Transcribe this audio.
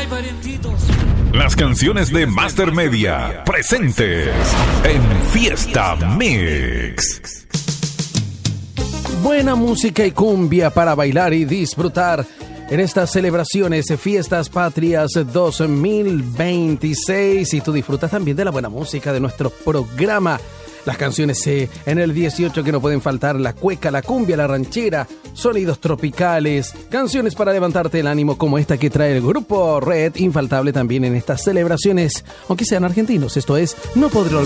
Las canciones de Master Media presentes en Fiesta Mix. Buena música y cumbia para bailar y disfrutar en estas celebraciones, Fiestas Patrias 2026. Y tú disfrutas también de la buena música de nuestro programa. Las canciones en el 18 que no pueden faltar: la cueca, la cumbia, la ranchera, sonidos tropicales, canciones para levantarte el ánimo como esta que trae el grupo Red, infaltable también en estas celebraciones, aunque sean argentinos. Esto es No Podré Olvidar.